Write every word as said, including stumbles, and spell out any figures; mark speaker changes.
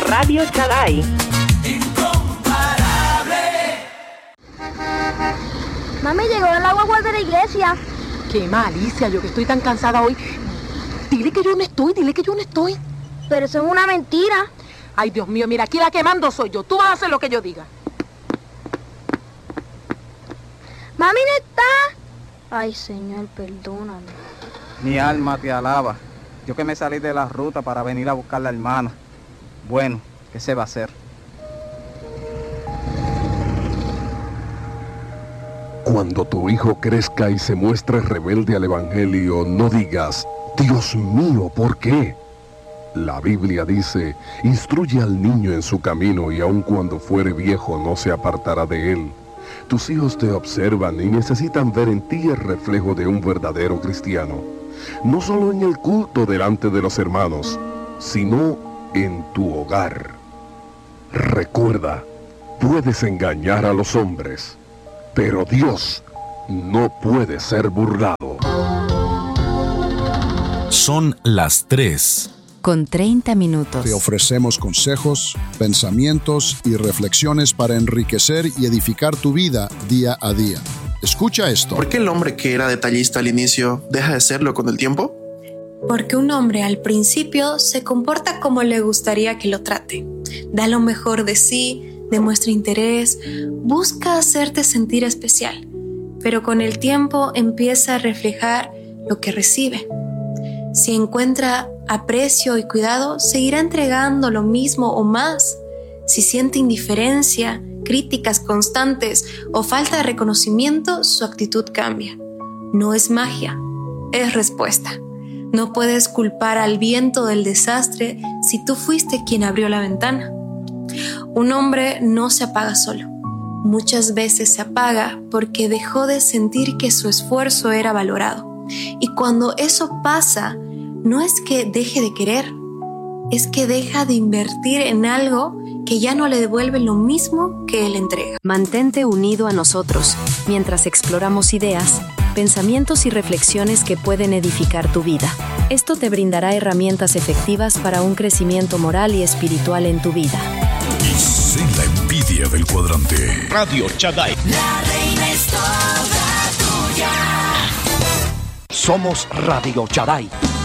Speaker 1: Radio Shaddai.
Speaker 2: Mami, llegó el agua de la iglesia.
Speaker 3: Qué malicia, yo que estoy tan cansada hoy. Dile que yo no estoy, dile que yo no estoy.
Speaker 2: Pero eso es una mentira.
Speaker 3: Ay, Dios mío, mira, aquí la que mando soy yo. Tú vas a hacer lo que yo diga.
Speaker 2: Mami, ¿no está? Ay, Señor, perdóname.
Speaker 4: Mi alma te alaba. Yo que me salí de la ruta para venir a buscar a la hermana. Bueno, ¿qué se va a hacer?
Speaker 5: Cuando tu hijo crezca y se muestre rebelde al evangelio, no digas, Dios mío, ¿por qué? La Biblia dice, instruye al niño en su camino y aun cuando fuere viejo no se apartará de él. Tus hijos te observan y necesitan ver en ti el reflejo de un verdadero cristiano. No solo en el culto delante de los hermanos, sino en tu hogar. Recuerda, puedes engañar a los hombres, pero Dios no puede ser burlado.
Speaker 6: Son las tres.
Speaker 7: Con treinta minutos.
Speaker 8: Te ofrecemos consejos, pensamientos y reflexiones para enriquecer y edificar tu vida día a día. Escucha esto.
Speaker 9: ¿Por qué el hombre que era detallista al inicio deja de serlo con el tiempo?
Speaker 10: Porque un hombre al principio se comporta como le gustaría que lo trate. Da lo mejor de sí, demuestra interés, busca hacerte sentir especial, pero con el tiempo empieza a reflejar lo que recibe. Si encuentra aprecio y cuidado, seguirá entregando lo mismo o más. Si siente indiferencia, críticas constantes o falta de reconocimiento, su actitud cambia. No es magia, es respuesta. No puedes culpar al viento del desastre si tú fuiste quien abrió la ventana. Un hombre no se apaga solo. Muchas veces se apaga porque dejó de sentir que su esfuerzo era valorado. Y cuando eso pasa, no es que deje de querer, es que deja de invertir en algo que ya no le devuelve lo mismo que él entrega.
Speaker 7: Mantente unido a nosotros mientras exploramos ideas, pensamientos y reflexiones que pueden edificar tu vida. Esto te brindará herramientas efectivas para un crecimiento moral y espiritual en tu vida.
Speaker 6: Y sin la envidia del cuadrante.
Speaker 11: Radio Shaddai.
Speaker 12: La reina es toda tuya.
Speaker 11: Somos Radio Shaddai.